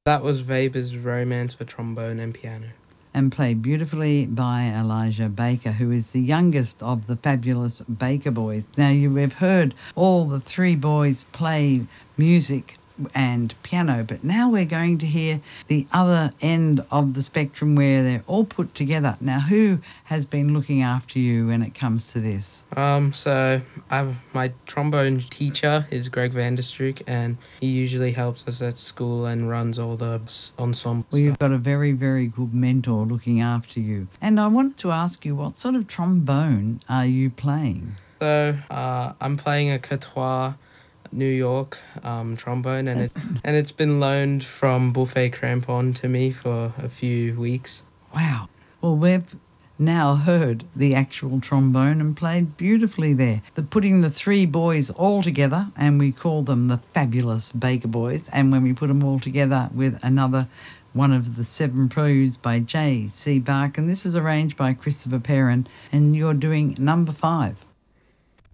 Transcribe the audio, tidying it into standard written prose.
That was Weber's Romance for trombone and piano. And played beautifully by Elijah Baker, who is the youngest of the fabulous Baker boys. Now, you have heard all the three boys play music and piano, but now we're going to hear the other end of the spectrum where they're all put together. Now, who has been looking after you when it comes to this? So my trombone teacher is Greg Vanderstrook, and he usually helps us at school and runs all the ensemble Well, you've stuff. got a very, very good mentor looking after you. And I wanted to ask you, what sort of trombone are you playing? So I'm playing a Catois New York trombone, and it's been loaned from Buffet Crampon to me for a few weeks. Wow. Well, we've now heard the actual trombone and played beautifully there. Putting the three boys all together, and we call them the fabulous Baker Boys, and when we put them all together with another one of the Seven Preludes by J.C. Bach, and this is arranged by Christopher Perrin, and you're doing number 5.